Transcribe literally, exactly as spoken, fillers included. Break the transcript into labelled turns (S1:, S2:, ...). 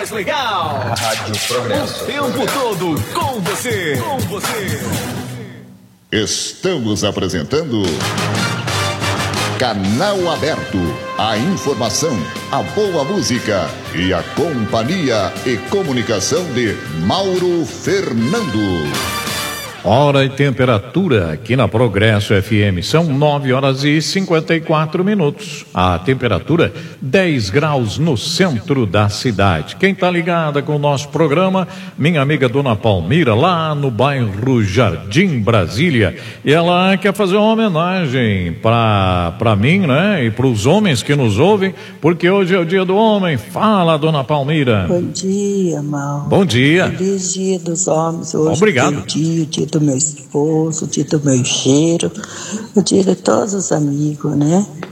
S1: Legal.
S2: Rádio Progresso.
S1: O tempo todo com você. Com você.
S3: Estamos apresentando Canal Aberto. A informação, a boa música e a companhia e comunicação de Mauro Fernando.
S4: Hora e temperatura aqui na Progresso F M são nove horas e cinquenta e quatro minutos. A temperatura dez graus no centro da cidade. Quem tá ligada com o nosso programa, minha amiga Dona Palmira, lá no bairro Jardim Brasília. E ela quer fazer uma homenagem para para mim, né? E para os homens que nos ouvem, porque hoje é o dia do homem. Fala, Dona Palmira.
S5: Bom dia, Mauro.
S4: Bom dia.
S5: Feliz dia dos homens hoje.
S4: Obrigado.
S5: O dia, o dia do meu esposo, o dia do meu cheiro, o dia de todos os amigos, né?